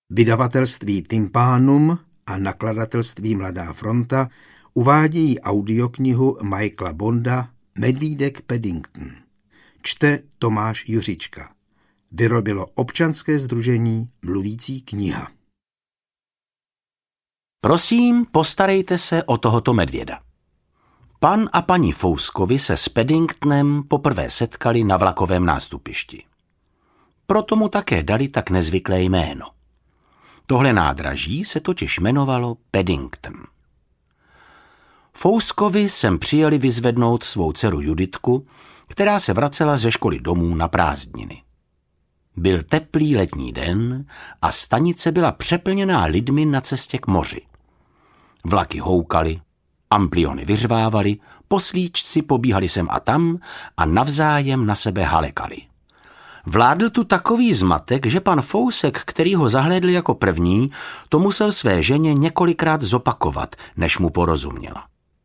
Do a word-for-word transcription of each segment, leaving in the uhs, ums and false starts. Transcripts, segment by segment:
Vydavatelství Tympanum a nakladatelství Mladá fronta uvádějí audioknihu Michaela Bonda Medvídek Paddington. Čte Tomáš Juřička. Vyrobilo občanské sdružení Mluvící kniha. Prosím, postarejte se o tohoto medvěda. Pan a paní Fouskovi se s Paddingtonem poprvé setkali na vlakovém nástupišti. Proto mu také dali tak nezvyklé jméno. Tohle nádraží se totiž jmenovalo Paddington. Fouskovi sem přijeli vyzvednout svou dceru Juditku, která se vracela ze školy domů na prázdniny. Byl teplý letní den a stanice byla přeplněná lidmi na cestě k moři. Vlaky houkaly, ampliony vyřvávaly, poslíčci pobíhali sem a tam a navzájem na sebe halekali. Vládl tu takový zmatek, že pan Fousek, který ho zahlédl jako první, to musel své ženě několikrát zopakovat, než mu porozuměla.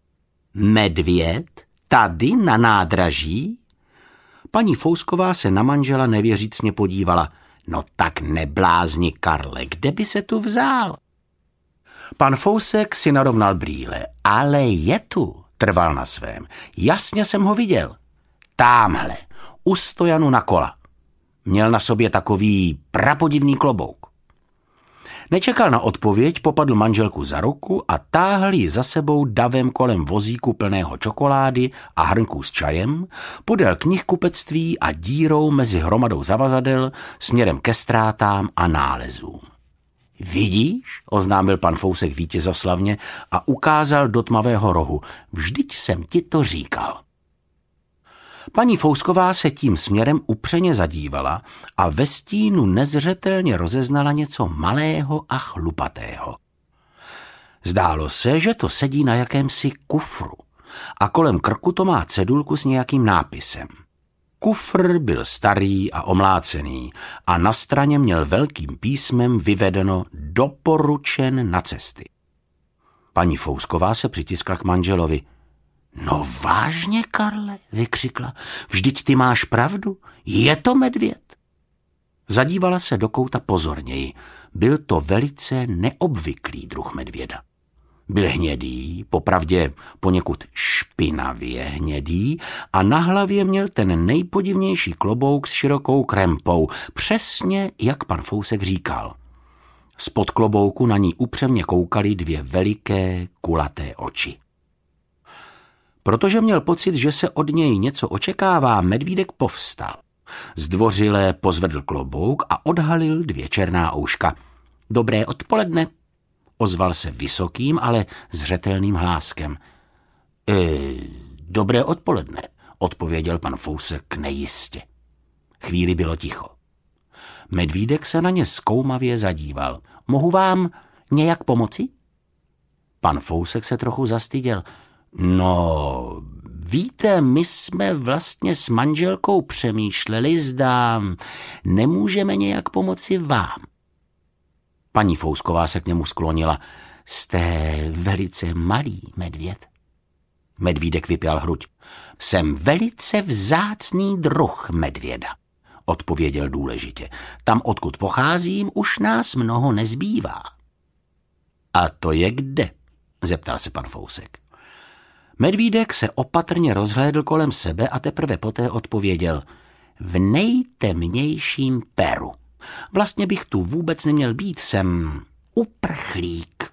Medvěd? Tady na nádraží? Paní Fousková se na manžela nevěřícně podívala. No tak neblázni, Karle, kde by se tu vzal? Pan Fousek si narovnal brýle. Ale je tu, trval na svém. Jasně jsem ho viděl. Támhle, u stojanu na kola. Měl na sobě takový prapodivný klobouk. Nečekal na odpověď, popadl manželku za ruku a táhl ji za sebou davem kolem vozíku plného čokolády a hrnků s čajem, podél knihkupectví a dírou mezi hromadou zavazadel směrem ke ztrátám a nálezům. Vidíš, oznámil pan Fousek vítězoslavně a ukázal do tmavého rohu. Vždyť jsem ti to říkal. Paní Fousková se tím směrem upřeně zadívala a ve stínu nezřetelně rozeznala něco malého a chlupatého. Zdálo se, že to sedí na jakémsi kufru a kolem krku to má cedulku s nějakým nápisem. Kufr byl starý a omlácený a na straně měl velkým písmem vyvedeno doporučen na cesty. Paní Fousková se přitiskla k manželovi. No vážně, Karle, vykřikla, vždyť ty máš pravdu, je to medvěd. Zadívala se do kouta pozorněji, byl to velice neobvyklý druh medvěda. Byl hnědý, popravdě poněkud špinavě hnědý a na hlavě měl ten nejpodivnější klobouk s širokou krempou, přesně jak pan Fousek říkal. Spod klobouku na ní upřemně koukaly dvě veliké kulaté oči. Protože měl pocit, že se od něj něco očekává, medvídek povstal. Zdvořile pozvedl klobouk a odhalil dvě černá ouška. Dobré odpoledne, ozval se vysokým, ale zřetelným hláskem. E, dobré odpoledne, odpověděl pan Fousek nejistě. Chvíli bylo ticho. Medvídek se na ně zkoumavě zadíval. Mohu vám nějak pomoci? Pan Fousek se trochu zastyděl. No, víte, my jsme vlastně s manželkou přemýšleli, zdám, nemůžeme nějak pomoci vám. Paní Fousková se k němu sklonila. Jste velice malý medvěd. Medvídek vypěl hruď. Jsem velice vzácný druh medvěda, odpověděl důležitě. Tam, odkud pocházím, už nás mnoho nezbývá. A to je kde? Zeptal se pan Fousek. Medvídek se opatrně rozhlédl kolem sebe a teprve poté odpověděl. V nejtemnějším Peru. Vlastně bych tu vůbec neměl být, jsem uprchlík.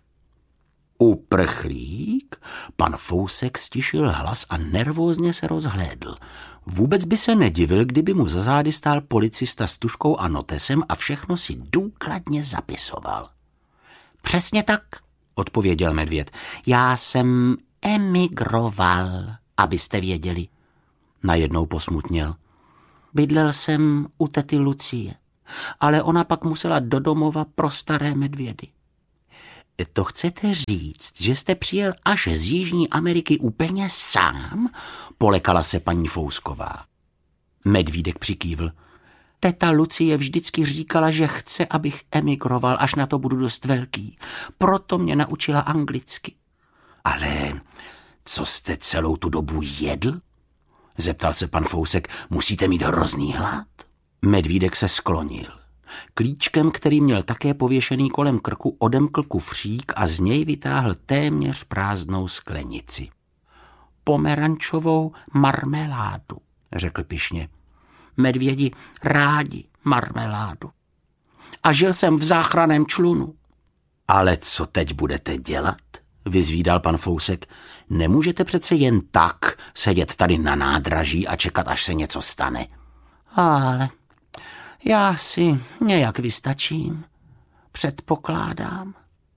Uprchlík? Pan Fousek stišil hlas a nervózně se rozhlédl. Vůbec by se nedivil, kdyby mu za zády stál policista s tužkou a notesem a všechno si důkladně zapisoval. Přesně tak, odpověděl medvěd. Já jsem emigroval, abyste věděli. Najednou posmutněl. Bydlel jsem u tety Lucie, ale ona pak musela do domova pro staré medvědy. To chcete říct, že jste přijel až z Jižní Ameriky úplně sám? Polekala se paní Fousková. Medvídek přikývl. Teta Lucie vždycky říkala, že chce, abych emigroval, až na to budu dost velký. Proto mě naučila anglicky. Ale co jste celou tu dobu jedl? Zeptal se pan Fousek. Musíte mít hrozný hlad? Medvídek se sklonil. Klíčkem, který měl také pověšený kolem krku, odemkl kufřík a z něj vytáhl téměř prázdnou sklenici. Pomerančovou marmeládu, řekl pyšně. Medvědi rádi marmeládu. A žil jsem v záchranném člunu. Ale co teď budete dělat? Vyzvídal pan Fousek. Nemůžete přece jen tak sedět tady na nádraží a čekat, až se něco stane. Ale já si nějak vystačím. Předpokládám.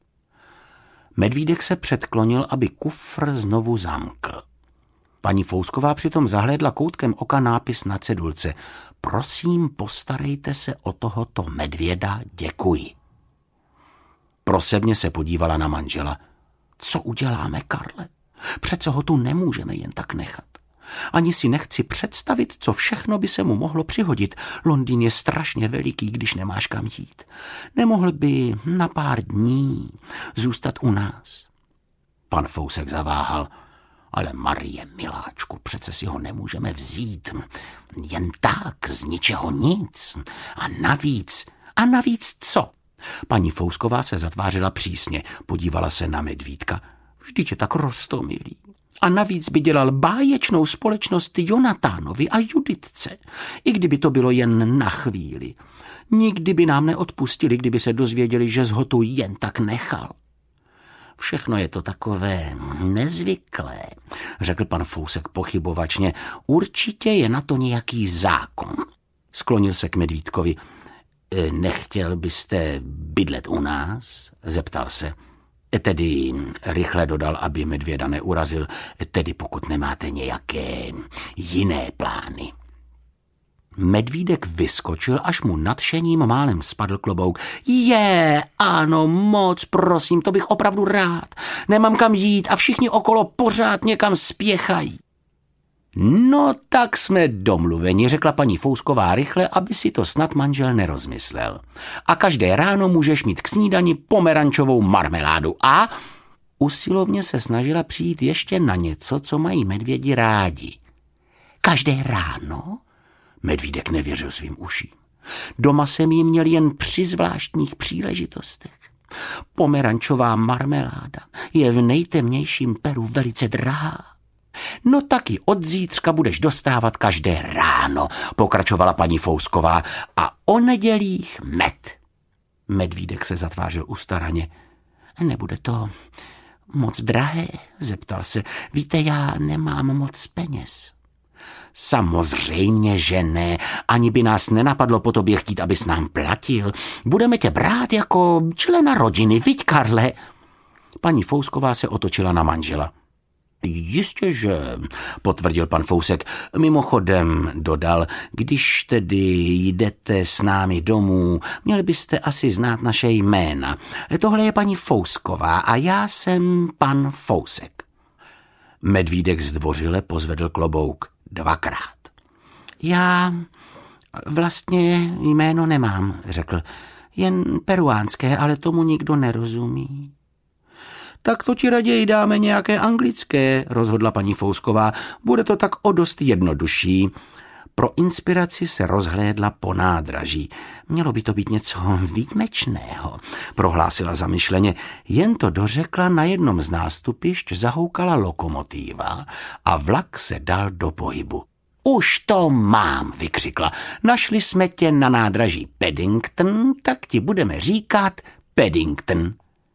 Medvídek se předklonil, aby kufr znovu zamkl. Paní Fousková přitom zahlédla koutkem oka nápis na cedulce. Prosím, postarejte se o tohoto medvěda, děkuji. Prosebně se podívala na manžela. Co uděláme, Karle? Přece ho tu nemůžeme jen tak nechat. Ani si nechci představit, co všechno by se mu mohlo přihodit. Londýn je strašně veliký, když nemáš kam jít. Nemohl by na pár dní zůstat u nás. Pan Fousek zaváhal. Ale Marie, miláčku, přece si ho nemůžeme vzít. Jen tak, z ničeho nic. A navíc, a navíc co? Paní Fousková se zatvářila přísně, podívala se na medvídka. Vždyť je tak roztomilý. A navíc by dělal báječnou společnost Jonatánovi a Juditce, i kdyby to bylo jen na chvíli. Nikdy by nám neodpustili, kdyby se dozvěděli, že ho tu jen tak nechal. Všechno je to takové nezvyklé, řekl pan Fousek pochybovačně. Určitě je na to nějaký zákon. Sklonil se k medvídkovi. Nechtěl byste bydlet u nás? Zeptal se. Tedy rychle dodal, aby medvěda neurazil, tedy pokud nemáte nějaké jiné plány. Medvídek vyskočil, až mu nadšením málem spadl klobouk. Je, ano, moc, prosím, to bych opravdu rád. Nemám kam jít a všichni okolo pořád někam spěchají. No tak jsme domluveni, řekla paní Fousková rychle, aby si to snad manžel nerozmyslel. A každé ráno můžeš mít k snídani pomerančovou marmeládu a usilovně se snažila přijít ještě na něco, co mají medvědi rádi. Každé ráno? Medvídek nevěřil svým uším. Doma jsem ji měl jen při zvláštních příležitostech. Pomerančová marmeláda je v nejtemnějším Peru velice drahá. No taky od zítřka budeš dostávat každé ráno, pokračovala paní Fousková, a o nedělích med. Medvídek se zatvářil ustaraně. Nebude to moc drahé? Zeptal se. Víte, já nemám moc peněz. Samozřejmě, že ne. Ani by nás nenapadlo po tobě chtít, abys nám platil. Budeme tě brát jako člena rodiny, viď, Karle? Paní Fousková se otočila na manžela. Jistě, že, potvrdil pan Fousek. Mimochodem dodal, když tedy jdete s námi domů, měli byste asi znát naše jména. Tohle je paní Fousková a já jsem pan Fousek. Medvídek zdvořile pozvedl klobouk dvakrát. Já vlastně jméno nemám, řekl. Jen peruánské, ale tomu nikdo nerozumí. Tak to ti raději dáme nějaké anglické, rozhodla paní Fousková. Bude to tak o dost jednodušší. Pro inspiraci se rozhlédla po nádraží. Mělo by to být něco výjimečného, prohlásila zamyšleně. Jen to dořekla, na jednom z nástupišť zahoukala lokomotíva a vlak se dal do pohybu. Už to mám, vykřikla. Našli jsme tě na nádraží Paddington, tak ti budeme říkat Paddington.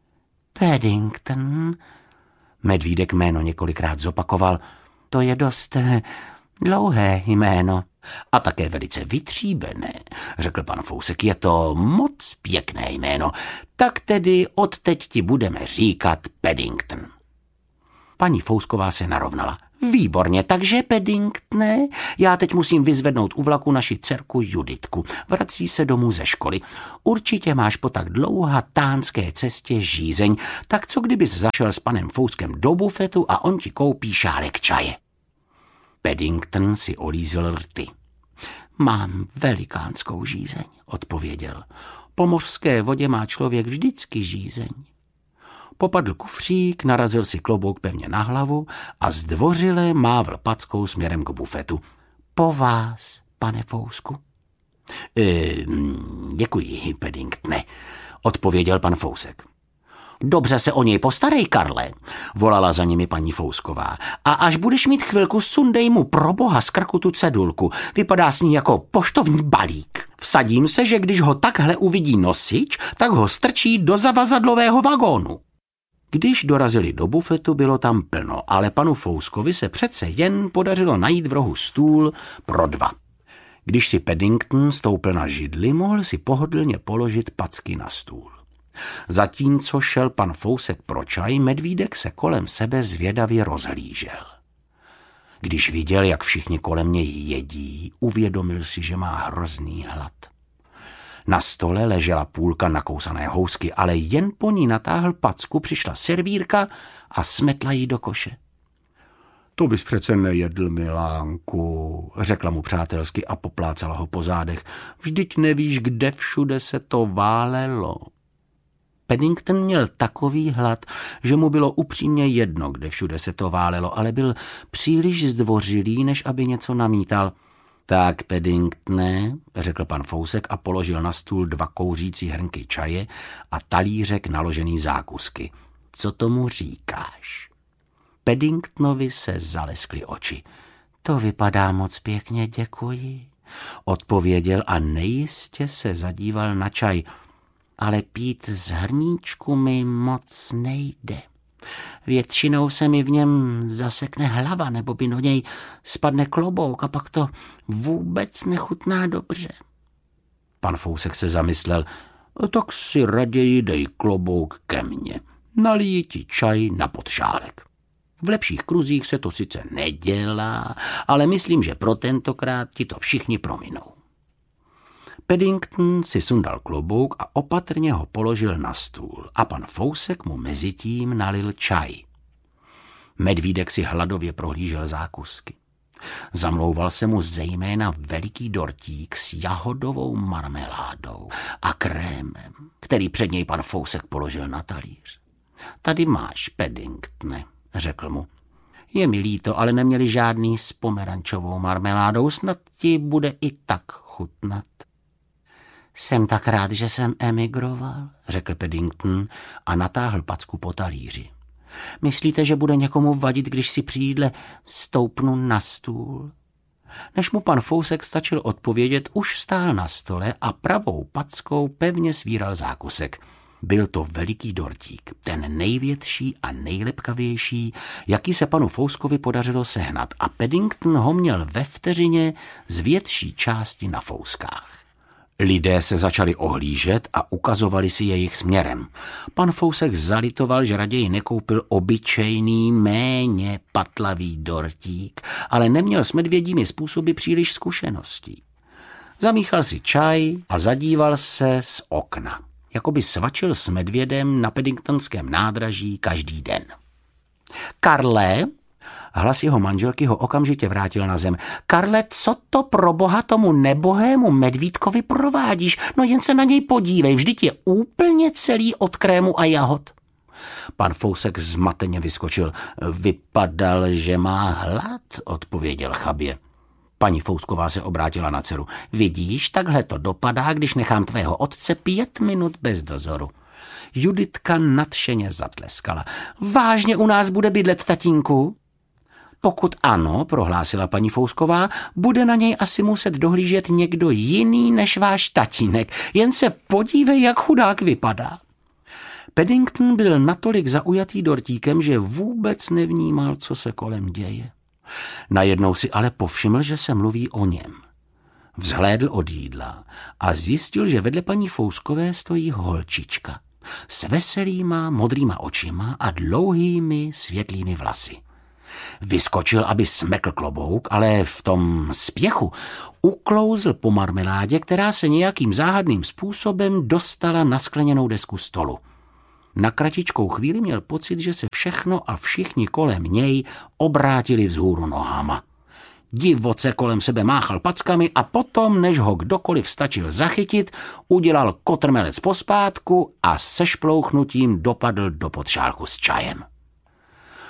Paddington. Medvídek jméno několikrát zopakoval. To je dost dlouhé jméno. A také velice vytříbené, řekl pan Fousek. Je to moc pěkné jméno. Tak tedy odteď ti budeme říkat Paddington. Paní Fousková se narovnala. Výborně, takže Paddingtone, já teď musím vyzvednout u vlaku naši dcerku Juditku. Vrací se domů ze školy. Určitě máš po tak dlouhatánské cestě žízeň, tak co kdybys zašel s panem Fouskem do bufetu a on ti koupí šálek čaje. Paddington si olízl rty. Mám velikánskou žízeň, odpověděl. Po mořské vodě má člověk vždycky žízeň. Popadl kufřík, narazil si klobouk pevně na hlavu a zdvořile mávl packou směrem k bufetu. Po vás, pane Fousku. E, děkuji, Paddingtone, odpověděl pan Fousek. Dobře se o něj postarej, Karle, volala za nimi paní Fousková. A až budeš mít chvilku, sundej mu pro boha z krku tu cedulku. Vypadá s ní jako poštovní balík. Vsadím se, že když ho takhle uvidí nosič, tak ho strčí do zavazadlového vagónu. Když dorazili do bufetu, bylo tam plno, ale panu Fouskovi se přece jen podařilo najít v rohu stůl pro dva. Když si Paddington stoupil na židli, mohl si pohodlně položit packy na stůl. Zatímco šel pan Fousek pro čaj, medvídek se kolem sebe zvědavě rozhlížel. Když viděl, jak všichni kolem něj jedí, uvědomil si, že má hrozný hlad. Na stole ležela půlka nakousané housky, ale jen po ní natáhl packu, přišla servírka a smetla ji do koše. To bys přece nejedl, milánku, řekla mu přátelsky a poplácala ho po zádech. Vždyť nevíš, kde všude se to válelo. Paddington měl takový hlad, že mu bylo upřímně jedno, kde všude se to válelo, ale byl příliš zdvořilý, než aby něco namítal. Tak, Paddingtone, řekl pan Fousek a položil na stůl dva kouřící hrnky čaje a talířek naložený zákusky. Co tomu říkáš? Paddingtonovi se zaleskly oči. To vypadá moc pěkně, děkuji, odpověděl a nejistě se zadíval na čaj. Ale pít z hrníčku mi moc nejde. Většinou se mi v něm zasekne hlava, nebo by do něj spadne klobouk a pak to vůbec nechutná dobře. Pan Fousek se zamyslel, tak si raději dej klobouk ke mně. Nalij ti čaj na podšálek. V lepších kruzích se to sice nedělá, ale myslím, že pro tentokrát ti to všichni prominou. Paddington si sundal klobouk a opatrně ho položil na stůl a pan Fousek mu mezitím nalil čaj. Medvídek si hladově prohlížel zákusky. Zamlouval se mu zejména veliký dortík s jahodovou marmeládou a krémem, který před něj pan Fousek položil na talíř. Tady máš, Paddingtone, řekl mu. Je mi líto, ale neměli žádný s pomerančovou marmeládou, snad ti bude i tak chutnat. Jsem tak rád, že jsem emigroval, řekl Paddington a natáhl packu po talíři. Myslíte, že bude někomu vadit, když si při jídle stoupnu na stůl? Než mu pan Fousek stačil odpovědět, už stál na stole a pravou packou pevně svíral zákusek. Byl to veliký dortík, ten největší a nejlepkavější, jaký se panu Fouskovi podařilo sehnat, a Paddington ho měl ve vteřině z větší části na fouskách. Lidé se začali ohlížet a ukazovali si jejich směrem. Pan Fousek zalitoval, že raději nekoupil obyčejný, méně patlavý dortík, ale neměl s medvědími způsoby příliš zkušeností. Zamíchal si čaj a zadíval se z okna, jako by svačil s medvědem na Paddingtonském nádraží každý den. Karle, hlas jeho manželky ho okamžitě vrátil na zem. Karle, co to pro boha tomu nebohému medvídkovi provádíš? No jen se na něj podívej, vždyť je úplně celý od krému a jahod. Pan Fousek zmateně vyskočil. Vypadal, že má hlad, odpověděl chabě. Paní Fousková se obrátila na dceru. Vidíš, takhle to dopadá, když nechám tvého otce pět minut bez dozoru. Juditka nadšeně zatleskala. Vážně u nás bude bydlet, tatínku? Pokud ano, prohlásila paní Fousková, bude na něj asi muset dohlížet někdo jiný než váš tatínek. Jen se podívej, jak chudák vypadá. Paddington byl natolik zaujatý dortíkem, že vůbec nevnímal, co se kolem děje. Najednou si ale povšiml, že se mluví o něm. Vzhlédl od jídla a zjistil, že vedle paní Fouskové stojí holčička s veselýma modrýma očima a dlouhými světlými vlasy. Vyskočil, aby smekl klobouk, ale v tom spěchu uklouzl po marmeládě, která se nějakým záhadným způsobem dostala na skleněnou desku stolu. Na kratičkou chvíli měl pocit, že se všechno a všichni kolem něj obrátili vzhůru nohama. Divoce kolem sebe máchal packami a potom, než ho kdokoliv stačil zachytit, udělal kotrmelec pospátku a se šplouchnutím dopadl do podšálku s čajem.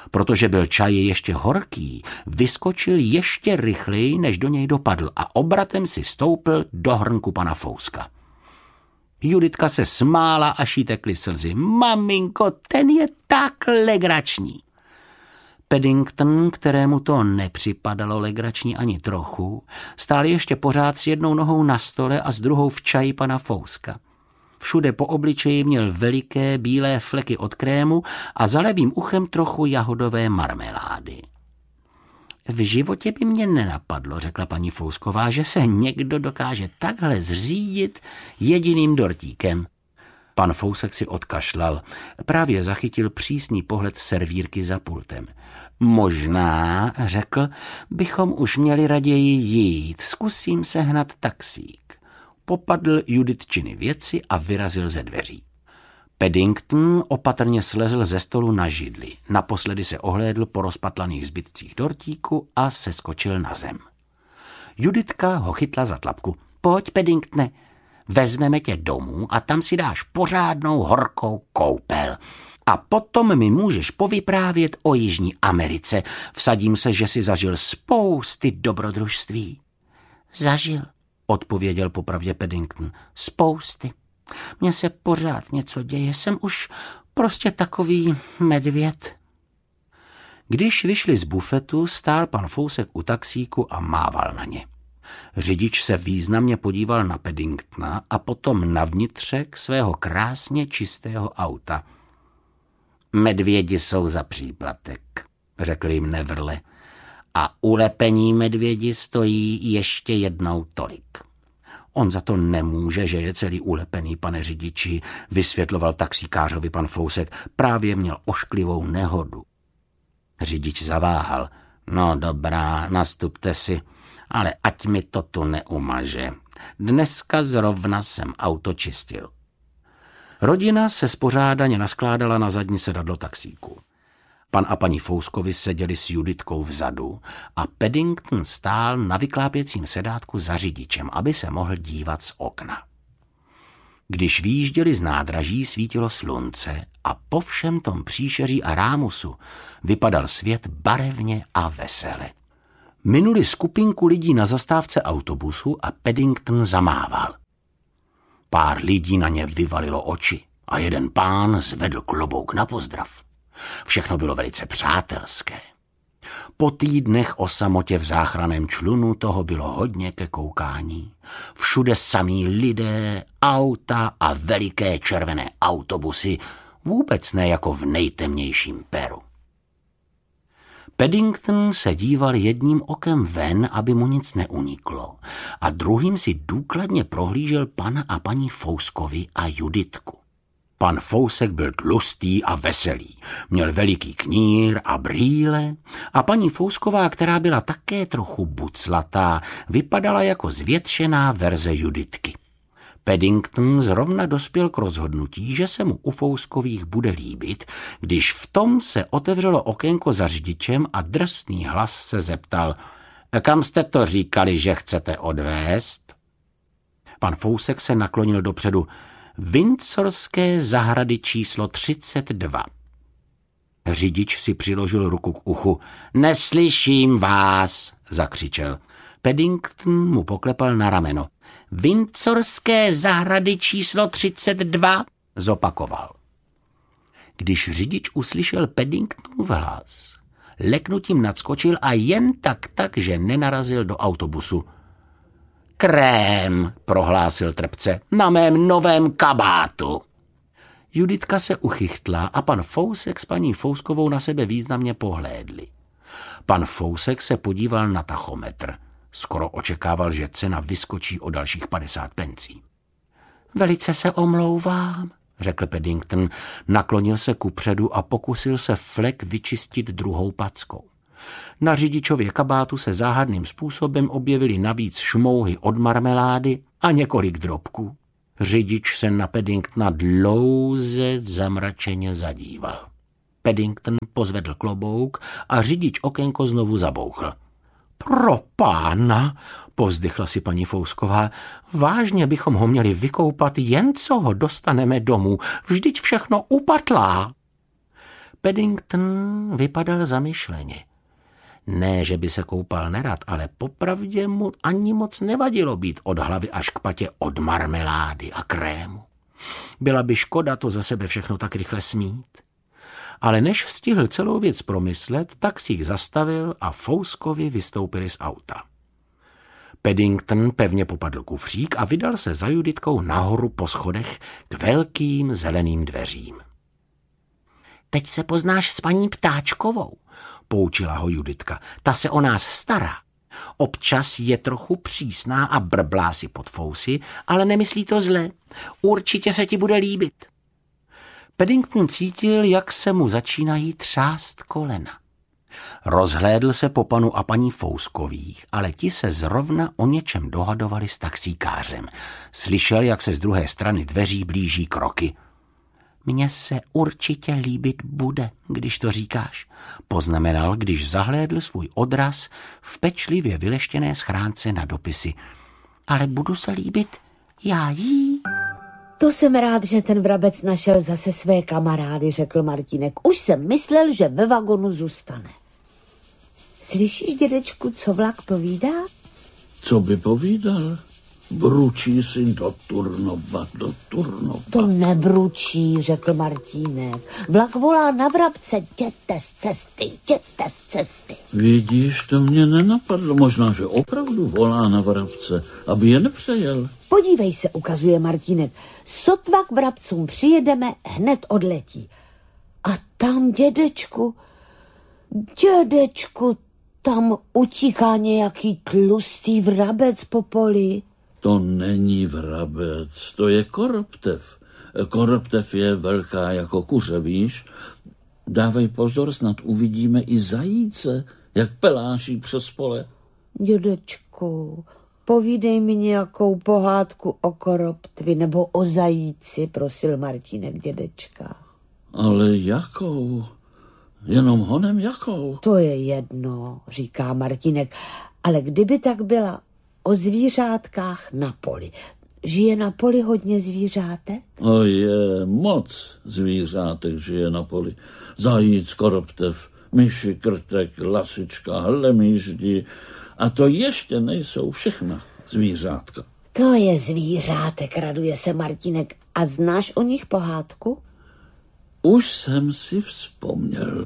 Protože byl čaj ještě horký, vyskočil ještě rychleji, než do něj dopadl a obratem si stoupl do hrnku pana Fouska. Juditka se smála, až jí tekly slzy. Maminko, ten je tak legrační. Paddington, kterému to nepřipadalo legrační ani trochu, stál ještě pořád s jednou nohou na stole a s druhou v čaji pana Fouska. Všude po obličeji měl veliké bílé fleky od krému a za levým uchem trochu jahodové marmelády. V životě by mě nenapadlo, řekla paní Fousková, že se někdo dokáže takhle zřídit jediným dortíkem. Pan Fousek si odkašlal. Právě zachytil přísný pohled servírky za pultem. Možná, řekl, bychom už měli raději jít. Zkusím sehnat taxík. Popadl Juditčiny věci a vyrazil ze dveří. Paddington opatrně slezl ze stolu na židli. Naposledy se ohlédl po rozpatlaných zbytcích dortíku a seskočil na zem. Juditka ho chytla za tlapku. Pojď, Paddingtone, vezmeme tě domů a tam si dáš pořádnou horkou koupel. A potom mi můžeš povyprávět o Jižní Americe. Vsadím se, že si zažil spousty dobrodružství. Zažil, odpověděl popravdě Paddington. Spousty. Mně se pořád něco děje, jsem už prostě takový medvěd. Když vyšli z bufetu, stál pan Fousek u taxíku a mával na ně. Řidič se významně podíval na Paddingtona a potom na vnitřek svého krásně čistého auta. Medvědi jsou za příplatek, řekl jim Neverle, a ulepení medvědi stojí ještě jednou tolik. On za to nemůže, že je celý ulepený, pane řidiči, vysvětloval taxikářovi pan Fousek. Právě měl ošklivou nehodu. Řidič zaváhal. No dobrá, nastupte si, ale ať mi to tu neumaže. Dneska zrovna jsem auto čistil. Rodina se spořádaně naskládala na zadní sedadlo taxíku. Pan a paní Fouskovi seděli s Juditkou vzadu a Paddington stál na vyklápěcím sedátku za řidičem, aby se mohl dívat z okna. Když vyjížděli z nádraží, svítilo slunce a po všem tom příšeří a rámusu vypadal svět barevně a vesele. Minuli skupinku lidí na zastávce autobusu a Paddington zamával. Pár lidí na ně vyvalilo oči a jeden pán zvedl klobouk na pozdrav. Všechno bylo velice přátelské. Po týdnech o samotě v záchranném člunu toho bylo hodně ke koukání. Všude samí lidé, auta a veliké červené autobusy, vůbec ne jako v nejtemnějším Peru. Paddington se díval jedním okem ven, aby mu nic neuniklo, a druhým si důkladně prohlížel pana a paní Fouskovi a Juditku. Pan Fousek byl tlustý a veselý, měl veliký knír a brýle a paní Fousková, která byla také trochu buclatá, vypadala jako zvětšená verze Juditky. Paddington zrovna dospěl k rozhodnutí, že se mu u Fouskových bude líbit, když v tom se otevřelo okénko za řidičem a drsný hlas se zeptal: kam jste to říkali, že chcete odvést? Pan Fousek se naklonil dopředu. Windsorské zahrady číslo třicet dva. Řidič si přiložil ruku k uchu. Neslyším vás, zakřičel. Paddington mu poklepal na rameno. Windsorské zahrady číslo třicet dva, zopakoval. Když řidič uslyšel Paddingtonův hlas, leknutím nadskočil a jen tak tak, že nenarazil do autobusu. Krém, prohlásil trpce, na mém novém kabátu. Juditka se uchychtla a pan Fousek s paní Fouskovou na sebe významně pohlédli. Pan Fousek se podíval na tachometr. Skoro očekával, že cena vyskočí o dalších padesát pencí. Velice se omlouvám, řekl Paddington, naklonil se kupředu a pokusil se flek vyčistit druhou packou. Na řidičově kabátu se záhadným způsobem objevily navíc šmouhy od marmelády a několik drobků. Řidič se na Paddingtona dlouze zamračeně zadíval. Paddington pozvedl klobouk a řidič okénko znovu zabouchl. Pro pána, povzdychla si paní Fousková, vážně bychom ho měli vykoupat, jen co ho dostaneme domů, vždyť všechno upatlá. Paddington vypadal zamyšleně. Ne, že by se koupal nerad, ale popravdě mu ani moc nevadilo být od hlavy až k patě od marmelády a krému. Byla by škoda to za sebe všechno tak rychle smít. Ale než stihl celou věc promyslet, tak si jich zastavil a Fouskovi vystoupili z auta. Paddington pevně popadl kufřík a vydal se za Juditkou nahoru po schodech k velkým zeleným dveřím. Teď se poznáš s paní Ptáčkovou, poučila ho Juditka. Ta se o nás stará. Občas je trochu přísná a brblá si pod fousy, ale nemyslí to zle. Určitě se ti bude líbit. Paddington cítil, jak se mu začínají třást kolena. Rozhlédl se po panu a paní Fouskových, ale ti se zrovna o něčem dohadovali s taxíkářem. Slyšel, jak se z druhé strany dveří blíží kroky. Mně se určitě líbit bude, když to říkáš, poznamenal, když zahlédl svůj odraz v pečlivě vyleštěné schránce na dopisy. Ale budu se líbit já jí. To jsem rád, že ten vrabec našel zase své kamarády, řekl Martínek. Už jsem myslel, že ve vagonu zůstane. Slyšíš, dědečku, co vlak povídá? Co by povídal? Bručí si do Turnova, do Turnova. To nebručí, řekl Martínek. Vlak volá na vrabce, jděte z cesty, jděte z cesty. Vidíš, to mě nenapadlo. Možná, že opravdu volá na vrabce, aby je nepřejel. Podívej se, ukazuje Martínek. Sotva k vrabcům přijedeme, hned odletí. A tam, dědečku, dědečku, tam utíká nějaký tlustý vrabec po poli. To není vrabec, to je koroptev. Koroptev je velká jako kuře, víš? Dávej pozor, snad uvidíme i zajíce, jak peláší přes pole. Dědečku, povídej mi nějakou pohádku o koroptvi nebo o zajíci, prosil Martínek dědečka. Ale jakou? Jenom honem jakou? To je jedno, říká Martínek, ale kdyby tak byla o zvířátkách na poli. Žije na poli hodně zvířátek? O je, moc zvířátek žije na poli. Zajíc, koroptev, myši, krtek, lasička, hlemýždi. A to ještě nejsou všechna zvířátka. To je zvířátek, raduje se Martínek. A znáš o nich pohádku? Už jsem si vzpomněl.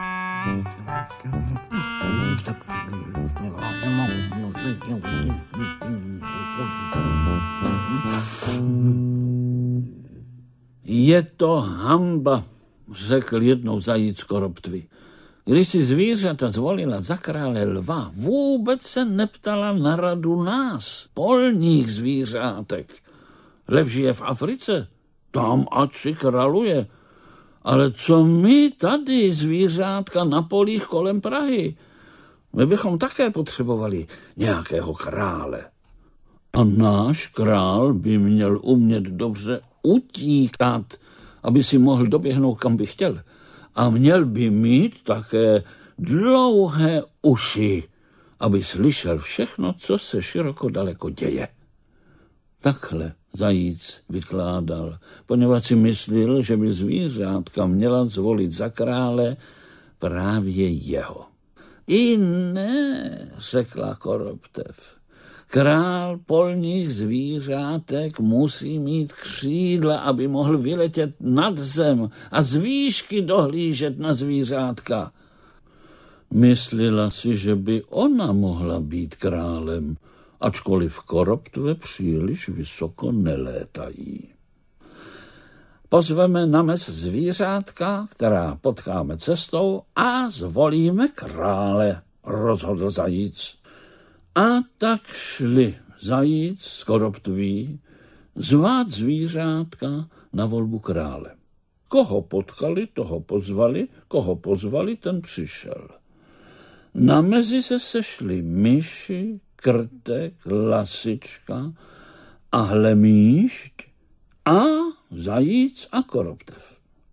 Je to hanba, řekl jednou zajíc koroptvi. Když si zvířata zvolila za krále lva, vůbec se neptala na radu nás, polních zvířátek. Lev žije v Africe, tam ať si králuje. Ale co my tady, zvířátka na polích kolem Prahy? My bychom také potřebovali nějakého krále. A náš král by měl umět dobře utíkat, aby si mohl doběhnout, kam by chtěl. A měl by mít také dlouhé uši, aby slyšel všechno, co se široko daleko děje. Takhle zajíc vykládal, poněvadž si myslel, že by zvířátka měla zvolit za krále právě jeho. I ne, řekla koroptev. Král polních zvířátek musí mít křídla, aby mohl vyletět nad zem a z výšky dohlížet na zvířátka. Myslela si, že by ona mohla být králem, ačkoliv koroptve příliš vysoko nelétají. Pozveme na mes zvířátka, která potkáme cestou, a zvolíme krále, rozhodl zajíc. A tak šli zajíc s koroptví zvát zvířátka na volbu krále. Koho potkali, toho pozvali, koho pozvali, ten přišel. Na mezi se sešli myši, krtek, lasička a hlemýšť a zajíc a koroptev.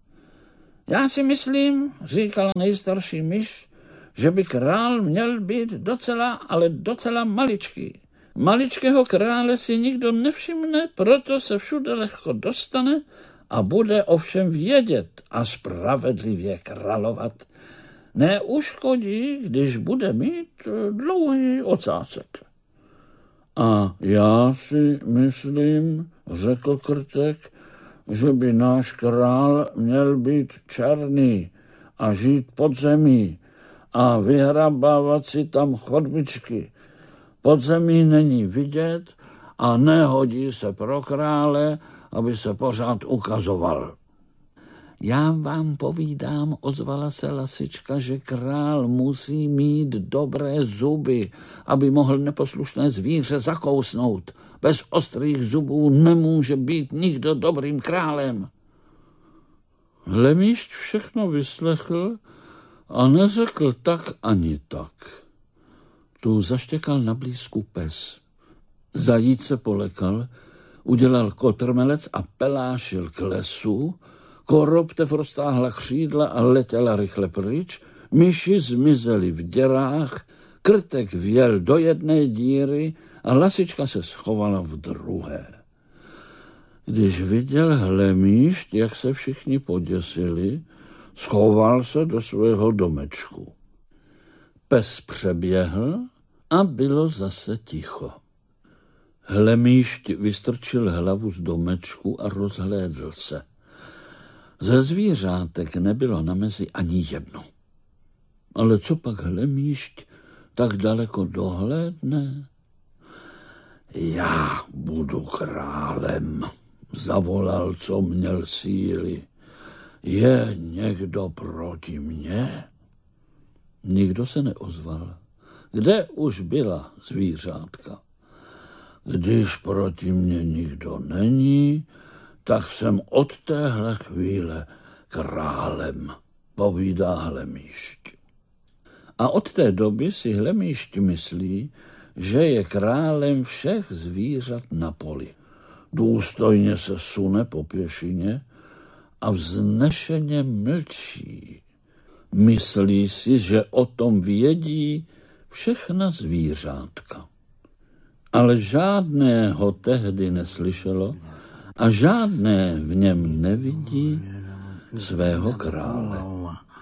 Já si myslím, říkala nejstarší myš, že by král měl být docela, ale docela maličký. Maličkého krále si nikdo nevšimne, proto se všude lehko dostane a bude ovšem vědět a spravedlivě královat. Neuškodí, když bude mít dlouhý ocásek. A já si myslím, řekl Krtek, že by náš král měl být černý a žít pod zemí a vyhrabávat si tam chodbičky. Pod zemí není vidět a nehodí se pro krále, aby se pořád ukazoval. Já vám povídám, ozvala se Lasička, že král musí mít dobré zuby, aby mohl neposlušné zvíře zakousnout. Bez ostrých zubů nemůže být nikdo dobrým králem. Lemíšť všechno vyslechl a neřekl tak ani tak. Tu zaštěkal na blízku pes. Zajíc se polekal, udělal kotrmelec a pelášil k lesu. Koroptev roztáhla křídla a letěla rychle pryč, myši zmizely v děrách, Krtek vjel do jedné díry a Lasička se schovala v druhé. Když viděl Hlemíšť, jak se všichni poděsili, schoval se do svého domečku. Pes přeběhl a bylo zase ticho. Hlemíšť vystrčil hlavu z domečku a rozhlédl se. Ze zvířátek nebylo na mezi ani jedno. Ale co pak Hlemíšť tak daleko dohlédne? Já budu králem, zavolal, co měl síly. Je někdo proti mně? Nikdo se neozval. Kde už byla zvířátka? Když proti mně nikdo není, tak jsem od téhle chvíle králem, povídá Hlemíšť. A od té doby si Hlemíšť myslí, že je králem všech zvířat na poli. Důstojně se sune po pěšině a vznešeně mlčí. Myslí si, že o tom vědí všechna zvířátka. Ale žádné ho tehdy neslyšelo a žádné v něm nevidí svého krále.